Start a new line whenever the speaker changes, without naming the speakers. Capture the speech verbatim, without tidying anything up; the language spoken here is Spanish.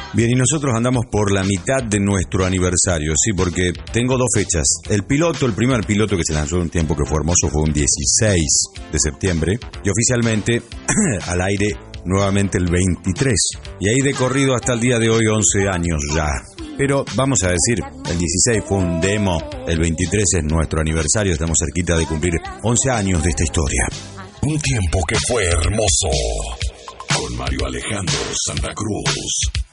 Bien, y nosotros andamos por la mitad de nuestro aniversario, sí, porque tengo dos fechas. El piloto, el primer piloto que se lanzó en un tiempo que fue hermoso, fue un dieciséis de septiembre, y oficialmente al aire nuevamente el veintitrés. Y ahí de corrido hasta el día de hoy, once años ya. Pero vamos a decir, el dieciséis fue un demo, el veintitrés es nuestro aniversario, estamos cerquita de cumplir once años de esta historia.
Un tiempo que fue hermoso. Con Mario Alejandro Santa Cruz.